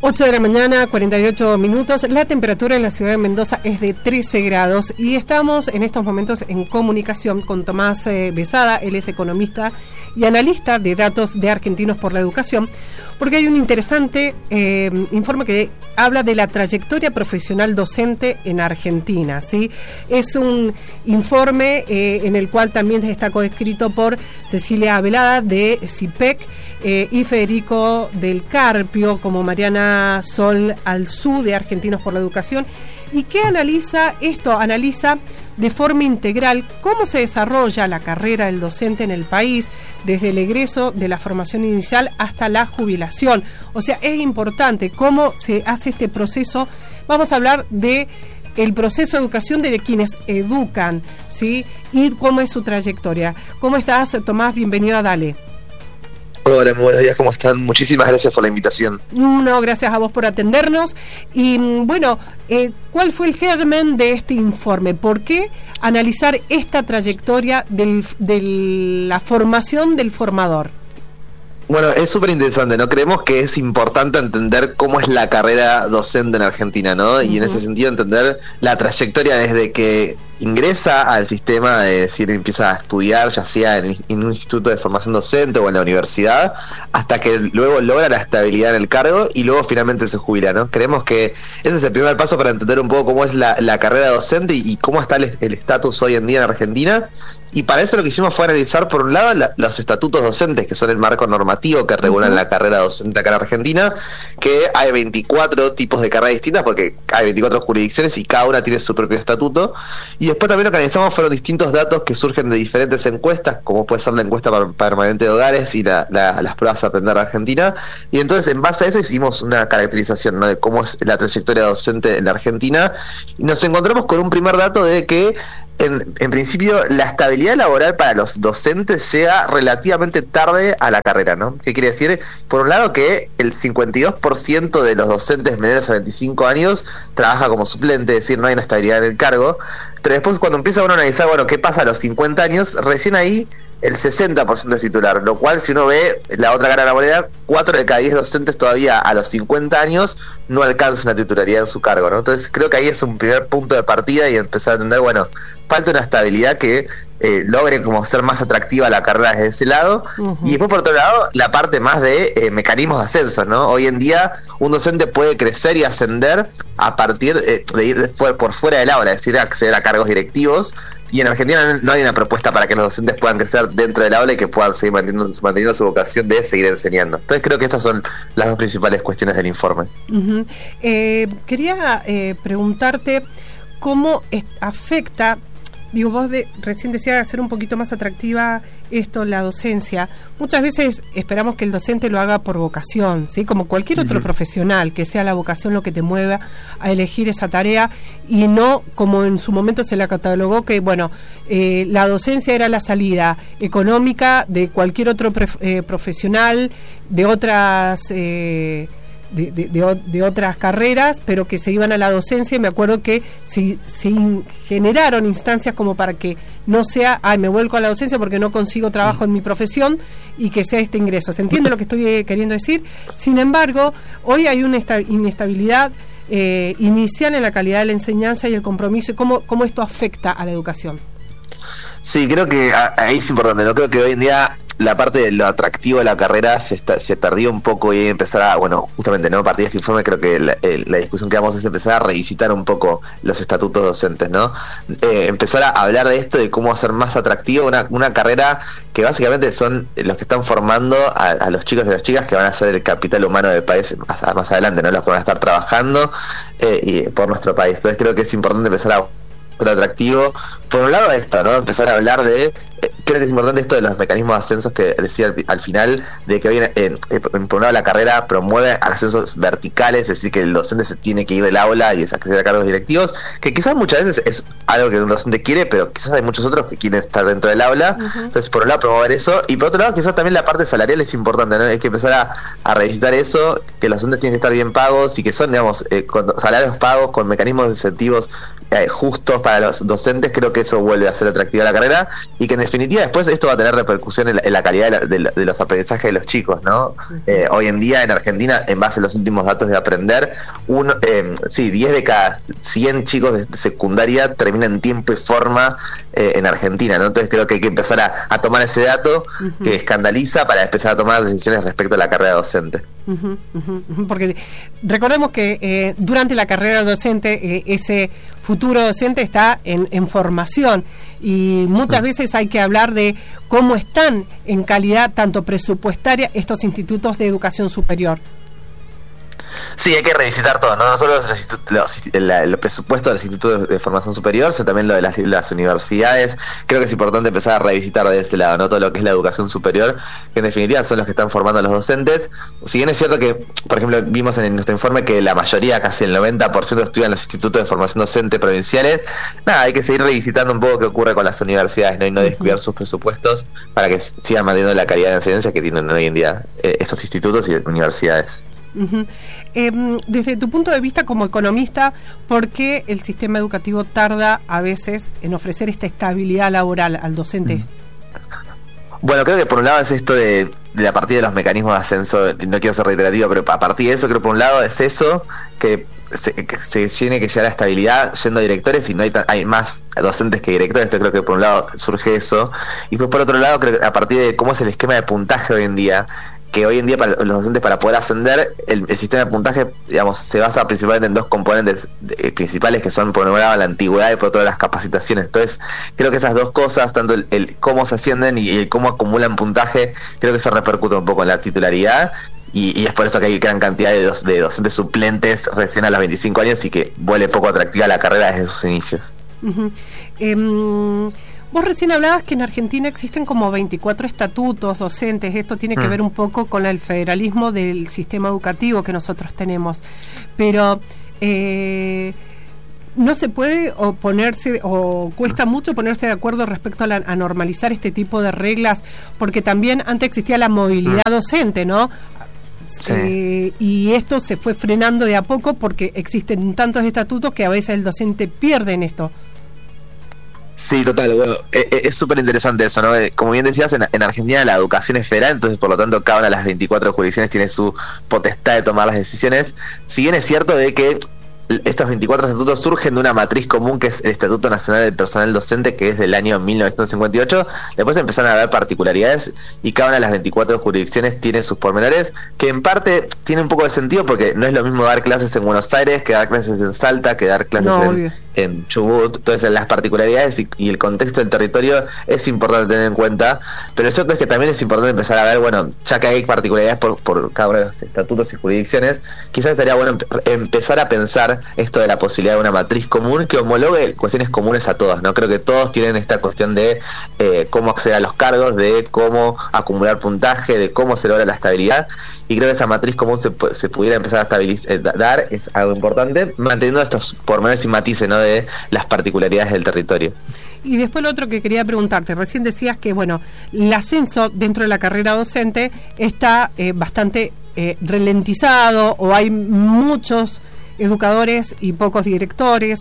8 de la mañana, 48 minutos. La temperatura en la ciudad de Mendoza es de 13 grados y estamos en estos momentos en comunicación con Tomás Besada. Él es economista y analista de datos de Argentinos por la Educación, porque hay un interesante informe que habla de la trayectoria profesional docente en Argentina, ¿sí? Es un informe en el cual también está coescrito por Cecilia Velada de CIPEC y Federico del Carpio, como Mariana Sol Alzú de Argentinos por la Educación. ¿Y qué analiza esto? Analiza de forma integral cómo se desarrolla la carrera del docente en el país, desde el egreso de la formación inicial hasta la jubilación. O sea, es importante cómo se hace este proceso. Vamos a hablar de el proceso de educación de quienes educan, ¿sí? Y cómo es su trayectoria. ¿Cómo estás, Tomás? Bienvenido a Dale. Hola, muy buenos días, ¿cómo están? Muchísimas gracias por la invitación. No, gracias a vos por atendernos. Y bueno, ¿cuál fue el germen de este informe? ¿Por qué analizar esta trayectoria de la formación del formador? Bueno, es súper interesante, ¿no? Creemos que es importante entender cómo es la carrera docente en Argentina, ¿no? Y en ese sentido entender la trayectoria desde que ingresa al sistema, de decir, empieza a estudiar, ya sea en un instituto de formación docente o en la universidad, hasta que luego logra la estabilidad en el cargo y luego finalmente se jubila, ¿no? Creemos que ese es el primer paso para entender un poco cómo es la carrera docente y cómo está el estatus hoy en día en Argentina. Y para eso lo que hicimos fue analizar, por un lado, los estatutos docentes, que son el marco normativo que regulan la carrera docente acá en Argentina, que hay 24 tipos de carreras distintas, porque hay 24 jurisdicciones y cada una tiene su propio estatuto. Y después también lo que analizamos fueron distintos datos que surgen de diferentes encuestas, como puede ser la encuesta permanente de hogares y las pruebas a aprender de Argentina. Y entonces, en base a eso, hicimos una caracterización, ¿no?, de cómo es la trayectoria docente en la Argentina. Y nos encontramos con un primer dato de que en principio la estabilidad laboral para los docentes llega relativamente tarde a la carrera, ¿no? ¿Qué quiere decir? Por un lado, que el 52% de los docentes menores a 25 años trabaja como suplente, es decir, no hay una estabilidad en el cargo. Pero después, cuando empieza uno a analizar, bueno, qué pasa a los 50 años, recién ahí el 60% es titular, lo cual, si uno ve la otra cara de la moneda, 4 de cada 10 docentes todavía a los 50 años no alcanzan la titularidad en su cargo, ¿no? Entonces creo que ahí es un primer punto de partida y empezar a entender, bueno, falta una estabilidad que logre como ser más atractiva la carrera desde ese lado. Y después, por otro lado, la parte más de mecanismos de ascenso, ¿no? Hoy en día un docente puede crecer y ascender a partir de ir por fuera del aula, es decir, acceder a cargos directivos. Y en Argentina no hay una propuesta para que los docentes puedan crecer dentro del aula y que puedan seguir manteniendo su vocación de seguir enseñando. Entonces creo que esas son las dos principales cuestiones del informe. Quería preguntarte cómo afecta, digo, vos recién decías hacer un poquito más atractiva esto, la docencia. Muchas veces esperamos que el docente lo haga por vocación, ¿sí? Como cualquier otro profesional, que sea la vocación lo que te mueva a elegir esa tarea y no como en su momento se la catalogó que, bueno, la docencia era la salida económica de cualquier otro profesional de otras... De otras carreras, pero que se iban a la docencia. Me acuerdo que se generaron instancias como para que no sea, me vuelco a la docencia porque no consigo trabajo en mi profesión y que sea este ingreso. ¿Se entiende lo que estoy queriendo decir? Sin embargo, hoy hay una inestabilidad inicial en la calidad de la enseñanza y el compromiso, y cómo esto afecta a la educación. Sí, creo que ahí es importante, ¿no? Creo que hoy en día la parte de lo atractivo de la carrera se perdió un poco y hay que empezar a, bueno, justamente, ¿no? A partir de este informe creo que la discusión que vamos es empezar a revisitar un poco los estatutos docentes, ¿no? Empezar a hablar de esto, de cómo hacer más atractivo una carrera que básicamente son los que están formando a los chicos y las chicas que van a ser el capital humano del país más adelante, ¿no? Los que van a estar trabajando por nuestro país. Entonces creo que es importante empezar a atractivo. Por un lado esto, ¿no? Empezar a hablar de, creo que es importante esto de los mecanismos de ascensos que decía al final, de que hoy por un lado la carrera promueve ascensos verticales, es decir, que el docente se tiene que ir del aula y acceder a cargos directivos, que quizás muchas veces es algo que un docente quiere, pero quizás hay muchos otros que quieren estar dentro del aula. Entonces, por un lado promover eso, y por otro lado quizás también la parte salarial es importante, ¿no? Hay que empezar a revisitar eso, que los docentes tienen que estar bien pagos y que son, digamos, con salarios pagos, con mecanismos de incentivos justos para los docentes. Creo que eso vuelve a ser atractiva la carrera y que en definitiva después esto va a tener repercusión en la calidad de los aprendizajes de los chicos, ¿no? Hoy en día en Argentina, en base a los últimos datos de Aprender, 10 de cada 100 chicos de secundaria terminan en tiempo y forma en Argentina, ¿no? Entonces creo que hay que empezar a tomar ese dato que escandaliza para empezar a tomar decisiones respecto a la carrera docente. Porque recordemos que durante la carrera docente ese futuro docente está en formación y muchas veces hay que hablar de cómo están en calidad tanto presupuestaria estos institutos de educación superior. Sí, hay que revisitar todo, no solo el presupuesto de los institutos de formación superior, sino también lo de las universidades. Creo que es importante empezar a revisitar de este lado, ¿no? Todo lo que es la educación superior, que en definitiva son los que están formando a los docentes. Si bien es cierto que, por ejemplo, vimos en nuestro informe que la mayoría, casi el 90%, estudian en los institutos de formación docente provinciales, hay que seguir revisitando un poco qué ocurre con las universidades, ¿no? Y no descuidar sus presupuestos para que sigan manteniendo la calidad de enseñanza que tienen hoy en día estos institutos y universidades. Desde tu punto de vista como economista, ¿por qué el sistema educativo tarda a veces en ofrecer esta estabilidad laboral al docente? Bueno, creo que por un lado es esto de a partir de los mecanismos de ascenso, no quiero ser reiterativo, pero a partir de eso creo que por un lado es eso, que se tiene que llegar a estabilidad yendo a directores y no hay más docentes que directores. Entonces creo que por un lado surge eso, y pues por otro lado creo que a partir de cómo es el esquema de puntaje hoy en día, que hoy en día para los docentes, para poder ascender, el sistema de puntaje, digamos, se basa principalmente en dos componentes principales, que son por un lado la antigüedad y por otro lado las capacitaciones. Entonces creo que esas dos cosas, tanto el cómo se ascienden y el cómo acumulan puntaje, creo que se repercute un poco en la titularidad, y es por eso que hay gran cantidad de docentes suplentes recién a los 25 años y que vuelve poco atractiva la carrera desde sus inicios. Vos recién hablabas que en Argentina existen como 24 estatutos docentes. Esto tiene que ver un poco con el federalismo del sistema educativo que nosotros tenemos. Pero no se puede oponerse, o cuesta mucho ponerse de acuerdo respecto a normalizar este tipo de reglas, porque también antes existía la movilidad docente, ¿no? Sí. Y esto se fue frenando de a poco porque existen tantos estatutos que a veces el docente pierde en esto. Sí, total, bueno, es súper interesante eso, ¿no? Como bien decías, en Argentina la educación es federal, entonces por lo tanto cada una de las 24 jurisdicciones tiene su potestad de tomar las decisiones. Si bien es cierto de que estos 24 estatutos surgen de una matriz común, que es el Estatuto Nacional del Personal Docente, que es del año 1958, después empezaron a haber particularidades y cada una de las 24 jurisdicciones tiene sus pormenores, que en parte tiene un poco de sentido porque no es lo mismo dar clases en Buenos Aires que dar clases en Salta, que dar clases en Chubut. Entonces las particularidades y el contexto del territorio es importante tener en cuenta, pero lo cierto es que también es importante empezar a ver, bueno, ya que hay particularidades por cada uno de los estatutos y jurisdicciones, quizás estaría bueno empezar a pensar esto de la posibilidad de una matriz común que homologue cuestiones comunes a todos, ¿no? Creo que todos tienen esta cuestión de cómo acceder a los cargos, de cómo acumular puntaje, de cómo se logra la estabilidad, y creo que esa matriz común se pudiera empezar a dar, es algo importante, manteniendo estos pormenores y matices, ¿no?, de las particularidades del territorio. Y después lo otro que quería preguntarte, recién decías que, bueno, el ascenso dentro de la carrera docente está bastante ralentizado, o hay muchos educadores y pocos directores.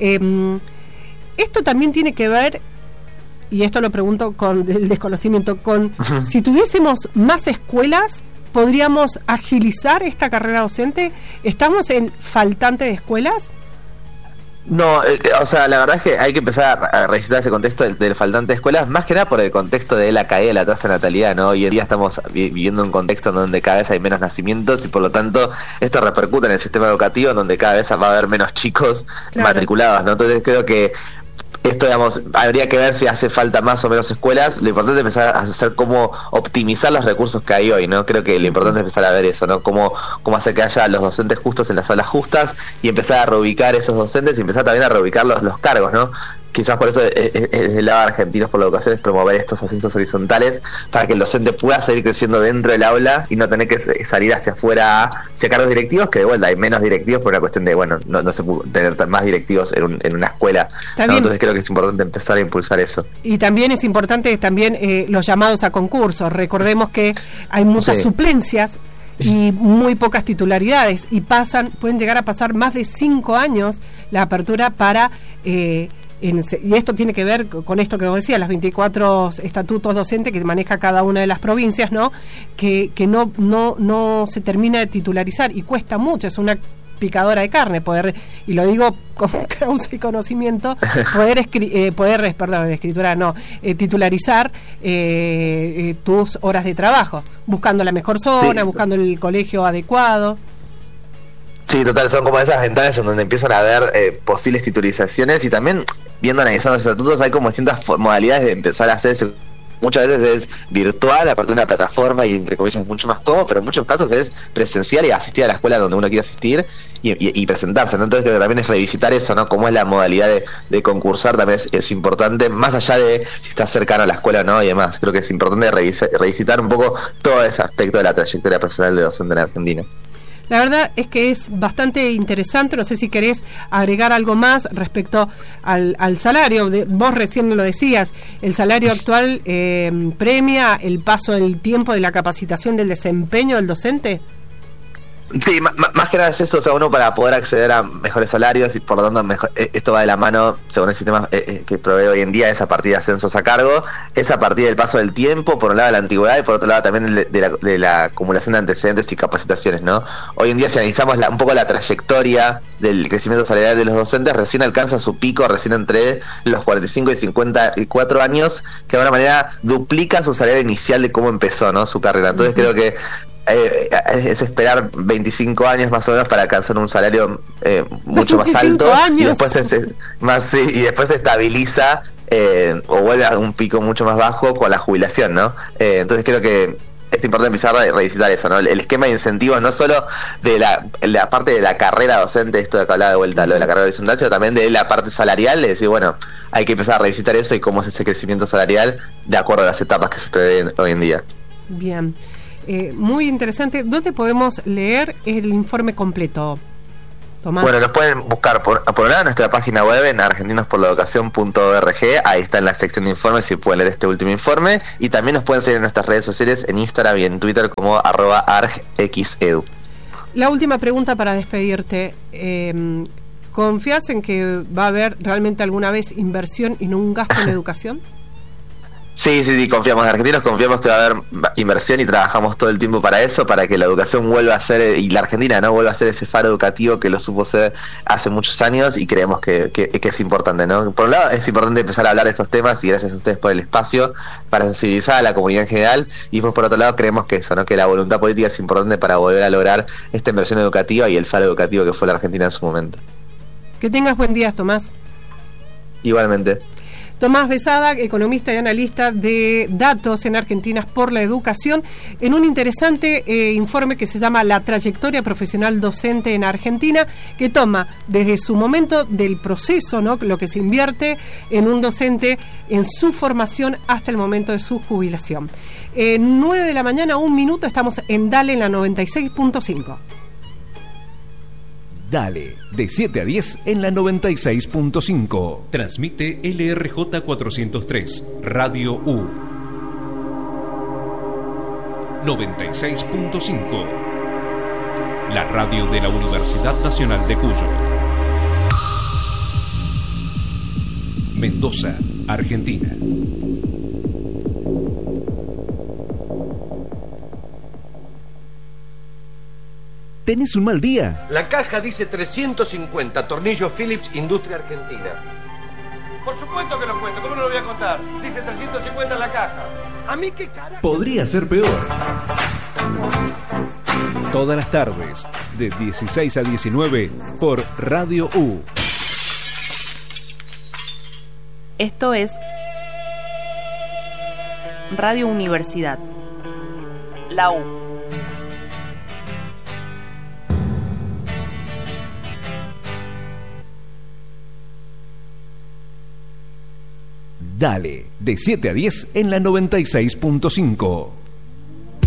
Esto también tiene que ver, y esto lo pregunto con el desconocimiento, con si tuviésemos más escuelas, ¿podríamos agilizar esta carrera docente? ¿Estamos en faltante de escuelas? No, o sea, la verdad es que hay que empezar a revisitar ese contexto del faltante de escuelas, más que nada por el contexto de la caída de la tasa de natalidad, ¿no? Hoy en día estamos viviendo un contexto en donde cada vez hay menos nacimientos y por lo tanto esto repercute en el sistema educativo, en donde cada vez va a haber menos chicos matriculados, ¿no? Entonces creo que esto, digamos, habría que ver si hace falta más o menos escuelas. Lo importante es empezar a hacer cómo optimizar los recursos que hay hoy, ¿no? Creo que lo importante es empezar a ver eso, ¿no? Cómo hacer que haya los docentes justos en las salas justas y empezar a reubicar esos docentes y empezar también a reubicar los cargos, ¿no? Quizás por eso desde el lado de Argentinos por la Educación es promover estos ascensos horizontales para que el docente pueda seguir creciendo dentro del aula y no tener que salir hacia afuera hacia cargos directivos, que de vuelta hay menos directivos por una cuestión de, bueno, no se puede tener más directivos en una escuela, ¿no? Entonces creo que es importante empezar a impulsar eso. Y también es importante los llamados a concursos. Recordemos que hay muchas suplencias y muy pocas titularidades, y pueden llegar a pasar más de 5 años la apertura para y esto tiene que ver con esto que vos decías, las 24 estatutos docentes que maneja cada una de las provincias, ¿no? Que no se termina de titularizar y cuesta mucho, es una picadora de carne poder, y lo digo con causa y conocimiento, titularizar tus horas de trabajo, buscando la mejor zona, buscando el colegio adecuado. Sí, total, son como esas ventanas en donde empiezan a haber posibles titularizaciones, y también analizando los estatutos hay como distintas modalidades de empezar a hacerse. Muchas veces es virtual, a partir de una plataforma, y entre comillas es mucho más cómodo, pero en muchos casos es presencial y asistir a la escuela donde uno quiere asistir y presentarse, ¿no? Entonces creo que también es revisitar eso, ¿no? Cómo es la modalidad de concursar, también es importante, más allá de si está cercano a la escuela o no y demás. Creo que es importante revisitar un poco todo ese aspecto de la trayectoria personal de docente en Argentina. La verdad es que es bastante interesante. No sé si querés agregar algo más respecto al salario. Vos recién lo decías, el salario actual premia el paso del tiempo de la capacitación del desempeño del docente. Sí, más que nada es eso, o sea, uno para poder acceder a mejores salarios, y por lo tanto esto va de la mano, según el sistema que provee hoy en día, es a partir de ascensos a cargo, es a partir del paso del tiempo, por un lado de la antigüedad y por otro lado también de la acumulación de antecedentes y capacitaciones, ¿no? Hoy en día, si analizamos un poco la trayectoria del crecimiento salarial de los docentes, recién alcanza su pico, recién entre los 45 y 54 años, que de alguna manera duplica su salario inicial de cómo empezó, ¿no? Su carrera. Entonces creo que es esperar 25 años más o menos para alcanzar un salario mucho más alto, y después y después se estabiliza o vuelve a un pico mucho más bajo con la jubilación, ¿no? Entonces creo que es importante empezar a revisitar eso, ¿no? El esquema de incentivos, no solo de la parte de la carrera docente, esto de que hablaba de vuelta, lo de la carrera horizontal, sino también de la parte salarial, de decir, bueno, hay que empezar a revisitar eso y cómo es ese crecimiento salarial de acuerdo a las etapas que se prevén hoy en día. Bien. Muy interesante. ¿Dónde podemos leer el informe completo, Tomás? Bueno, nos pueden buscar por un lado en nuestra página web en argentinosporlaeducacion.org. Ahí está en la sección de informes y pueden leer este último informe, y también nos pueden seguir en nuestras redes sociales en Instagram y en Twitter como @argxedu. La última pregunta para despedirte. ¿Confías en que va a haber realmente alguna vez inversión y no un gasto en educación? Sí, confiamos en Argentinos, confiamos que va a haber inversión y trabajamos todo el tiempo para eso, para que la educación vuelva a ser, y la Argentina no vuelva a ser ese faro educativo que lo supo ser hace muchos años, y creemos que es importante, ¿no? Por un lado es importante empezar a hablar de estos temas, y gracias a ustedes por el espacio para sensibilizar a la comunidad en general, y pues por otro lado creemos que eso, ¿no? Que la voluntad política es importante para volver a lograr esta inversión educativa y el faro educativo que fue la Argentina en su momento. Que tengas buen día, Tomás. Igualmente. Tomás Besada, economista y analista de datos en Argentinas por la Educación, en un interesante informe que se llama La trayectoria profesional docente en Argentina, que toma desde su momento del proceso, ¿no? Lo que se invierte en un docente, en su formación hasta el momento de su jubilación. 9 de la mañana, 1 minuto, estamos en Dale en la 96.5. Dale, de 7 a 10 en la 96.5. Transmite LRJ 403, Radio U. 96.5. La radio de la Universidad Nacional de Cuyo. Mendoza, Argentina. ¿Tenés un mal día? La caja dice 350, tornillos Philips, Industria Argentina. Por supuesto que lo cuento, ¿cómo no lo voy a contar? Dice 350 en la caja. ¿A mí qué carajo? Podría ser peor. Todas las tardes, de 16 a 19, por Radio U. Esto es Radio Universidad, la U. Dale, de 7 a 10 en la 96.5.